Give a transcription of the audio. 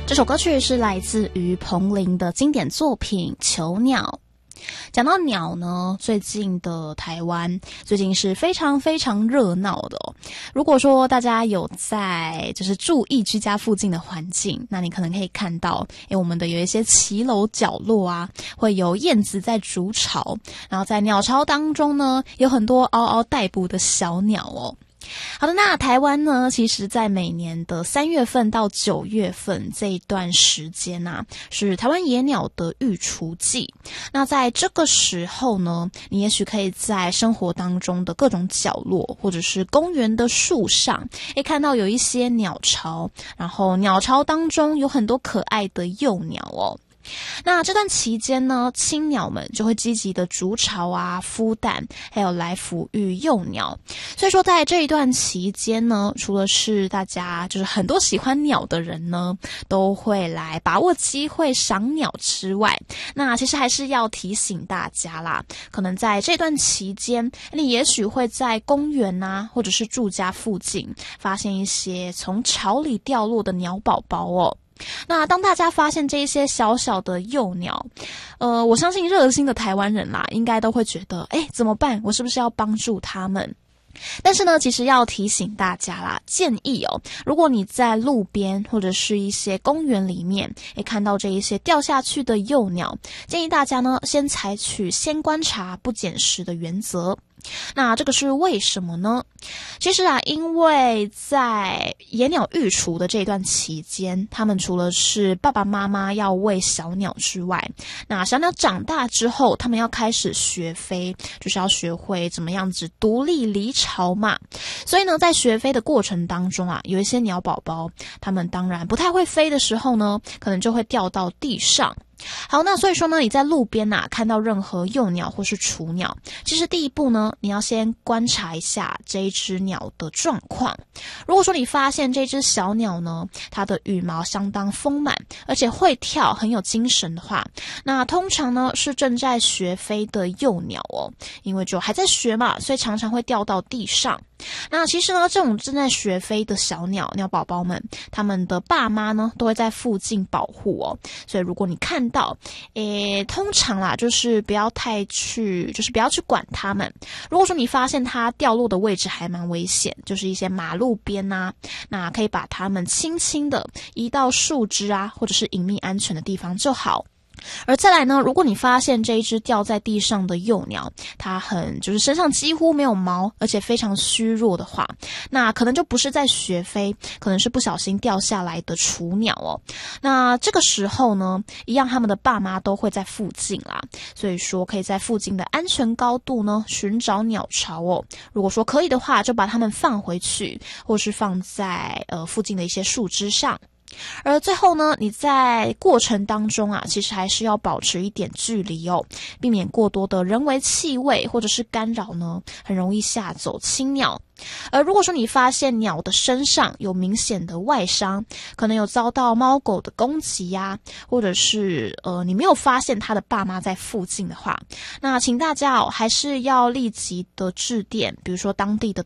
这首歌曲是来自于彭羚的经典作品《囚鸟》。讲到鸟呢，最近的台湾最近是非常非常热闹的哦。如果说大家有在就是注意居家附近的环境，那你可能可以看到，我们的有一些骑楼角落啊，会有燕子在筑巢，然后在鸟巢当中呢，有很多嗷嗷待哺的小鸟哦。好的，那台湾呢，其实在每年的3月份到9月份这一段时间啊，是台湾野鸟的育雏季。那在这个时候呢，你也许可以在生活当中的各种角落，或者是公园的树上，看到有一些鸟巢，然后鸟巢当中有很多可爱的幼鸟哦。那这段期间呢，青鸟们就会积极的筑巢啊、孵蛋，还有来抚育幼鸟。所以说在这一段期间呢，除了是大家就是很多喜欢鸟的人呢，都会来把握机会赏鸟之外，那其实还是要提醒大家啦，可能在这段期间，你也许会在公园啊，或者是住家附近发现一些从巢里掉落的鸟宝宝哦。那当大家发现这一些小小的幼鸟，我相信热心的台湾人啦，应该都会觉得，怎么办？我是不是要帮助他们？但是呢，其实要提醒大家啦，建议如果你在路边或者是一些公园里面，看到这一些掉下去的幼鸟，建议大家呢，先采取先观察不捡拾的原则。那这个是为什么呢？其实啊，因为在野鸟育雏的这段期间，他们除了是爸爸妈妈要喂小鸟之外，那小鸟长大之后，他们要开始学飞，就是要学会怎么样子独立离巢嘛。所以呢，在学飞的过程当中啊，有一些鸟宝宝，他们当然不太会飞的时候呢，可能就会掉到地上。好，那所以说呢，你在路边啊看到任何幼鸟或是雏鸟，其实第一步呢，你要先观察一下这一只鸟的状况。如果说你发现这只小鸟呢，它的羽毛相当丰满，而且会跳，很有精神的话，那通常呢是正在学飞的幼鸟哦，因为就还在学嘛，所以常常会掉到地上。那其实呢，这种正在学飞的小鸟宝宝们，他们的爸妈呢都会在附近保护哦。所以如果你看到，通常啦，就是不要去管它们。如果说你发现它掉落的位置还蛮危险，就是一些马路边啊，那可以把它们轻轻的移到树枝啊，或者是隐秘安全的地方就好。而再来呢，如果你发现这一只掉在地上的幼鸟，它就是身上几乎没有毛，而且非常虚弱的话，那可能就不是在学飞，可能是不小心掉下来的雏鸟哦。那这个时候呢，一样他们的爸妈都会在附近啦，所以说可以在附近的安全高度呢寻找鸟巢哦。如果说可以的话，就把它们放回去，或是放在附近的一些树枝上。而最后呢，你在过程当中啊，其实还是要保持一点距离哦，避免过多的人为气味或者是干扰呢，很容易吓走青鸟。而如果说你发现鸟的身上有明显的外伤，可能有遭到猫狗的攻击呀，或者是你没有发现它的爸妈在附近的话，那请大家还是要立即的致电，比如说当地的